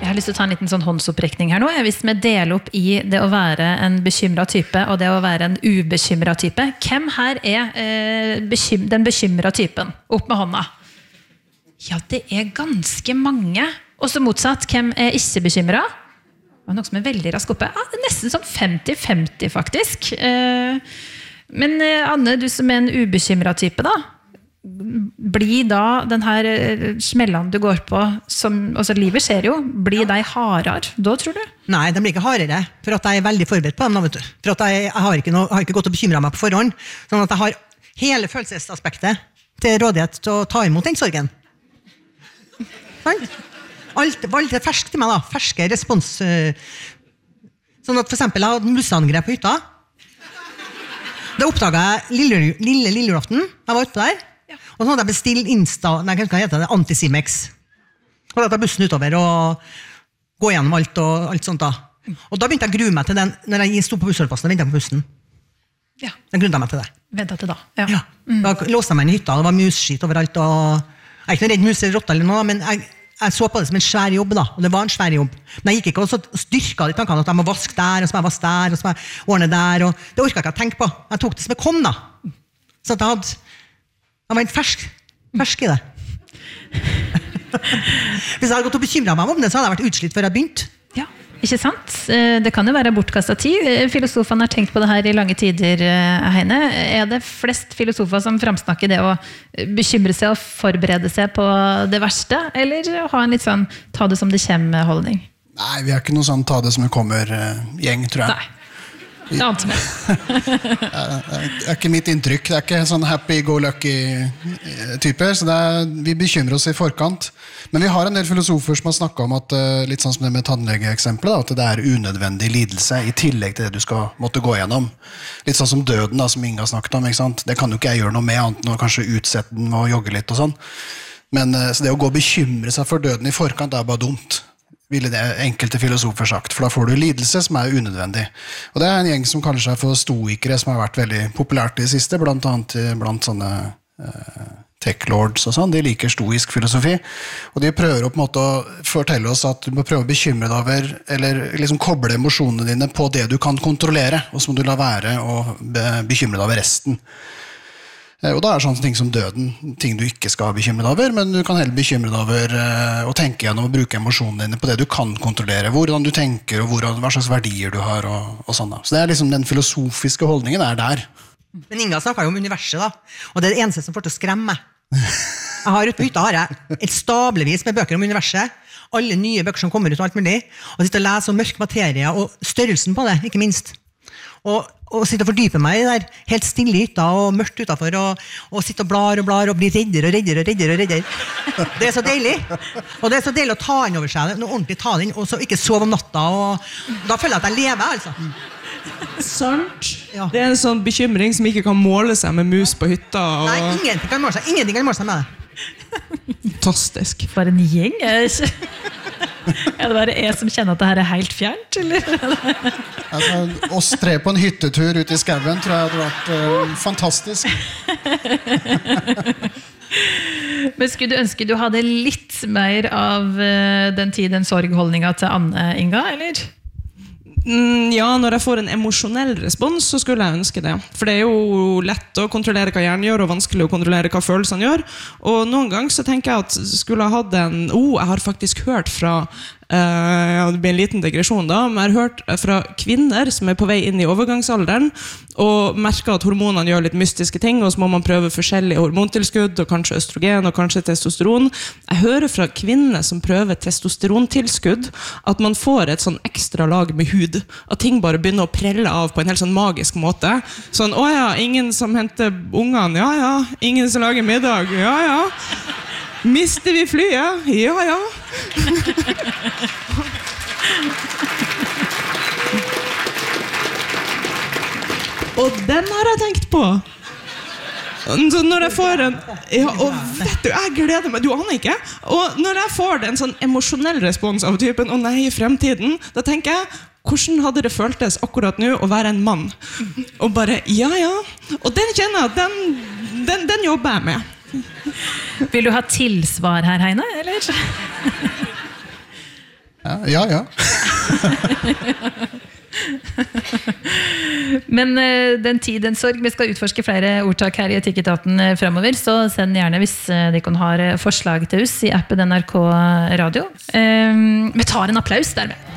har lyst til å ta en liten sånn håndsopprekning her nå. Hvis vi deler opp i det å være en bekymret type og det å være en ubekymret type, hvem her den bekymret typen? Opp med hånda. Ja, det ganske mange. Og så motsatt, hvem ikke bekymret? Det noe som veldig rask oppe. Ja, nesten som 50-50 faktisk. Men Anne, du som en ubekymret type da, blir da den her smellene du går på altså livet skjer jo, blir de hardere da, tror du? Nei, de blir ikke hardere, for at jeg veldig forberedt på dem da, vet du. For at jeg har ikke gått og bekymret meg på forhånd, sånn at jeg har hele følelsesaspektet til rådighet til å ta imot den sorgen. Alt er ferskt til meg da, ferske respons. Sånn at for eksempel jeg hadde museangrep på hytta. Da oppdaget jeg lille julaften, jeg var ute der. Og så hadde jeg bestilt Anticimex. Og da hadde jeg bussen utover og gå gjennom alt og alt sånt da. Og da begynte jeg å grue meg til den, når jeg stod på bussholdeplassen og ventet på bussen. Ja. Da grunnet jeg meg til det. Ventet til da. Ja. Da låste jeg meg inn i hytta, det var musskitt overalt. Og jeg ikke noe redd mus eller rotta eller noe, men jeg så på det som en svær jobb da, og det var en svær jobb. Men jeg gikk ikke og så styrket de tankene at jeg må vaske der, og så må jeg vaske der, og så må jeg ordne der, og det orket jeg ikke å tenke på. Jeg tok det som jeg kom da. Så at jeg var helt fersk i det. Hvis jeg hadde gått og bekymret meg om det, så hadde jeg vært utslitt før jeg begynte. Ja, ikke sant? Det kan jo være bortkastet tid. Filosofene har tenkt på det her i lange tider, Heine. Det flest filosofer som fremsnakker det å bekymre seg og forberede seg på det verste, eller ha en litt sånn ta det som det kommer holdning? Nei, vi har ikke noe sånn ta det som det kommer gjeng, tror jeg. Nei. Det ante meg. Det ikke mitt inntrykk. Det ikke en sånn happy-go-lucky-type, så vi bekymrer oss i forkant. Men vi har en del filosofer som har snakket om at, litt sånn som det med tannlegeeksempelet, at det unødvendig lidelse i tillegg til det du skal måtte gå gjennom. Litt sånn som døden da, som Inga snakket om, ikke sant? Det kan jo ikke jeg gjøre noe med, annet enn å kanskje utsette den med å jogge litt og sånn. Men så det å gå og bekymre seg for døden i forkant bare dumt, ville det enkelte filosofer sagt, for da får du lidelse som unødvendig. Og det en gjeng som kaller seg for stoikere, som har vært veldig populært i det siste, blant annet blant sånne tech-lords og sånn, de liker stoisk filosofi, og de prøver på en måte å fortelle oss at du må prøve å bekymre deg over, eller liksom koble emosjonene dine på det du kan kontrollere, og så må du la være å bekymre deg over resten. Og da det sånne ting som døden, ting du ikke skal bekymre deg over, men du kan heller bekymre deg over å tenke gjennom og bruke emosjonene dine på det du kan kontrollere, hvordan du tenker og hva slags verdier du har og sånn da. Så det liksom den filosofiske holdningen der. Men Inga snakket jo om universet da, og det eneste som får til å skremme meg. Jeg har ute på hytta et stablevis med bøker om universet, alle nye bøker som kommer ut og alt mulig, og sitter og leser om mørk materie og størrelsen på det, ikke minst. Og sitte og fordype meg i der, helt stille i hytta og mørkt utenfor, og sitte og blar og bli reddere. Det så deilig. Og det så deilig å ta inn over seg, noe ordentlig ta inn, og så ikke sove om natta, og da føler jeg at jeg lever, altså. Sant. Ja. Det en sånn bekymring som ikke kan måle seg med mus på hytta. Nei, ingenting kan måle seg med det. Fantastisk. For en gjeng, det bare jeg som kjenner at dette helt fjernt, eller? Altså, oss tre på en hyttetur ut i skauen tror jeg hadde vært fantastisk. Men skulle du ønske du hadde litt mer av den tiden sorgholdningen til Anne, Inga, eller? Ja, når jeg får en emosjonell respons, så skulle jeg ønske det. For det jo lett å kontrollere hva hjernen gjør, og vanskelig å kontrollere hva følelsene gjør. Og noen ganger så tenker jeg at skulle jeg hatt jeg har faktisk hørt fra det blir en liten digresjon da, men jeg har hørt fra kvinner som på vei inn i overgangsalderen og merker at hormonene gjør litt mystiske ting, og så må man prøve forskjellige hormontilskudd, og kanskje østrogen, og kanskje testosteron. Jeg hører fra kvinner som prøver testosterontilskudd at man får et sånn ekstra lag med hud, at ting bare begynner å prelle av på en helt sånn magisk måte. Sånn, åja, ingen som henter ungene, ja, ingen som lager middag, ja. Mister vi flyet? Ja. Og den har jeg tenkt på. Så når jeg får en og vet du, jeg gleder meg, du aner ikke. Og når jeg får en sånn emosjonell respons av typen, å nei, i fremtiden, da tenker jeg, hvordan hadde det føltes akkurat nå å være en mann? Og bare, ja. Og den kjenner jeg, den jobber jeg med. Vil du ha tilsvar her, Heine, eller? Ja. Men den tid, den sorg. Vi skal utforske flere ordtak her i Etikketaten fremover, så send gjerne hvis de kan ha forslag til oss i appen NRK Radio. Vi tar en applaus dermed.